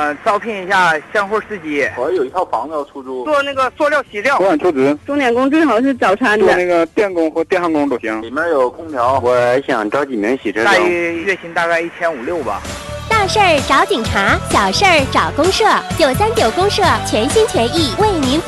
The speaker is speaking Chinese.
招聘一下相互司机。 我有一套房子要出租， 做那个塑料洗料。 我想求职， 钟点工最好是早餐的。 做那个电工或电焊工都行。 里面有空调。 我想招几名洗车待工， 遇月薪大概1500-1600吧。 大事儿找警察，小事儿找公社，939公社全心全意为您服务。